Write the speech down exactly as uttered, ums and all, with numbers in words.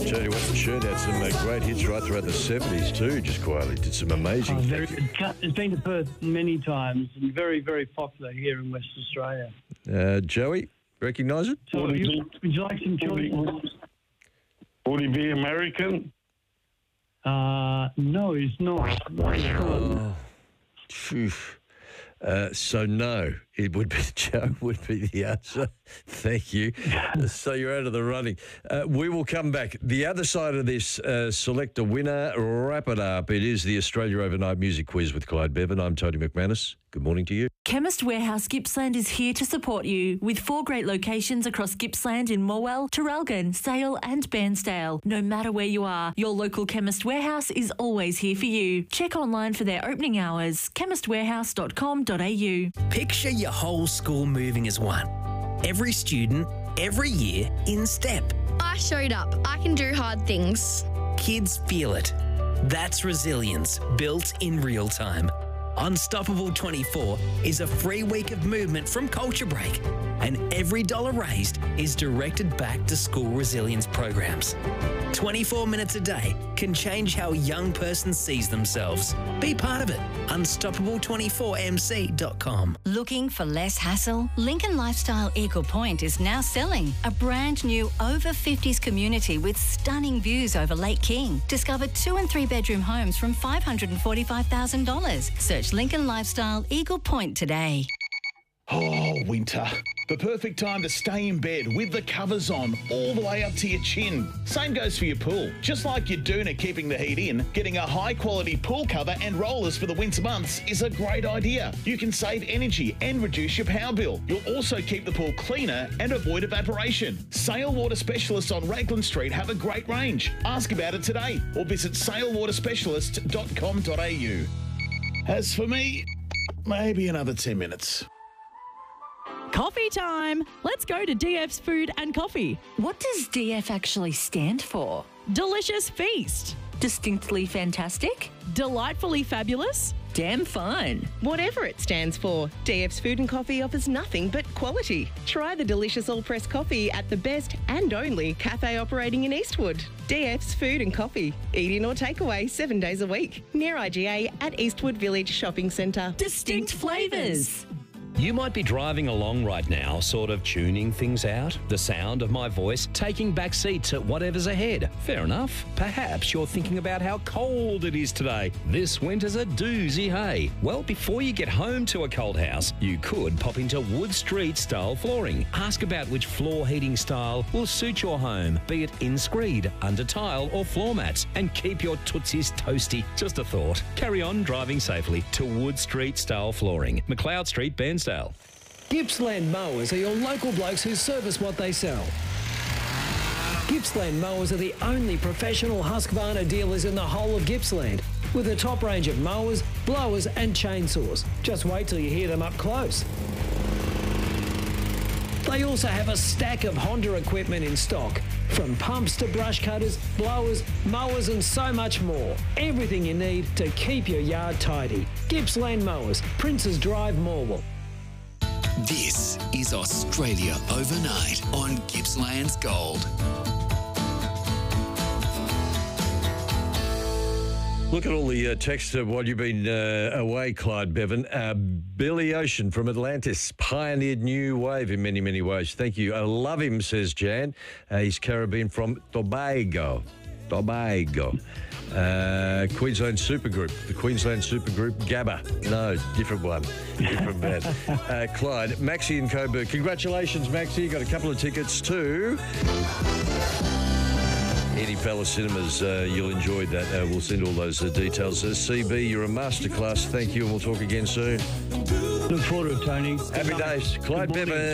Jody Watson churned out some uh, great hits right throughout the seventies too, just quietly. Did some amazing Oh, very, things. it's been to Perth many times and very, very popular here in West Australia. Uh, Joey, recognise it? So Would you, he- would you like some choice? Would he be American? Uh, no, he's not. No, he's not. Oh, phew. Uh, so no, it would be Joe would be the answer. Thank you. So you're out of the running. Uh, we will come back. The other side of this, uh, select a winner, wrap it up. It is the Australia Overnight Music Quiz with Clyde Bevan. I'm Tony McManus. Good morning to you. Chemist Warehouse Gippsland is here to support you with four great locations across Gippsland in Morwell, Traralgon, Sale and Bairnsdale. No matter where you are, your local Chemist Warehouse is always here for you. Check online for their opening hours, chemist warehouse dot com dot a u. Picture your whole school moving as one. Every student, every year in step. I showed up. I can do hard things. Kids feel it. That's resilience built in real time. Unstoppable twenty-four is a free week of movement from Culture Break, and every dollar raised is directed back to school resilience programs. twenty-four minutes a day can change how a young person sees themselves. Be part of it. unstoppable twenty-four m c dot com. Looking for less hassle? Lincoln Lifestyle Eagle Point is now selling a brand new over fifties community with stunning views over Lake King. Discover two and three bedroom homes from five hundred forty-five thousand dollars. Search Lincoln Lifestyle Eagle Point today. Oh, winter. The perfect time to stay in bed with the covers on all the way up to your chin. Same goes for your pool. Just like your doona keeping the heat in, getting a high quality pool cover and rollers for the winter months is a great idea. You can save energy and reduce your power bill. You'll also keep the pool cleaner and avoid evaporation. Sale Water Specialists on Raglan Street have a great range. Ask about it today or visit sale water specialist dot com dot a u. As for me, maybe another ten minutes. Coffee time! Let's go to D F's Food and Coffee. What does D F actually stand for? Delicious feast. Distinctly fantastic? Delightfully fabulous. Damn fine. Whatever it stands for, D F's Food and Coffee offers nothing but quality. Try the delicious all-press coffee at the best and only cafe operating in Eastwood. D F's Food and Coffee. Eat in or take away seven days a week. Near I G A at Eastwood Village Shopping Centre. Distinct flavours. You might be driving along right now, sort of tuning things out, the sound of my voice taking back seat to whatever's ahead. Fair enough. Perhaps you're thinking about how cold it is today. This winter's a doozy, hey? Well, before you get home to a cold house, you could pop into Wood Street Style Flooring. Ask about which floor heating style will suit your home, be it in screed, under tile or floor mats, and keep your tootsies toasty. Just a thought. Carry on driving safely to Wood Street Style Flooring, McLeod Street, Bairnsdale. Gippsland Mowers are your local blokes who service what they sell. Gippsland Mowers are the only professional Husqvarna dealers in the whole of Gippsland, with a top range of mowers, blowers and chainsaws. Just wait till you hear them up close. They also have a stack of Honda equipment in stock, from pumps to brush cutters, blowers, mowers and so much more. Everything you need to keep your yard tidy. Gippsland Mowers, Princes Drive, Morwell. This is Australia Overnight on Gippsland's Gold. Look at all the uh, text uh, while you've been uh, away, Clyde Bevan. Uh, Billy Ocean from Atlantis pioneered new wave in many, many ways. Thank you. I love him, says Jan. Uh, he's Caribbean from Tobago. Tobago. Uh, Queensland Supergroup. The Queensland Supergroup, Gabba. No, different one. Different band. Uh, Clyde, Maxie and Coburg. Congratulations, Maxie. You got a couple of tickets to Eddie Palace Cinemas. Uh, you'll enjoy that. Uh, we'll send all those uh, details. Uh, C B, you're a masterclass. Thank you, and we'll talk again soon. Look forward to it, Tony. Happy days. Clyde Bevan.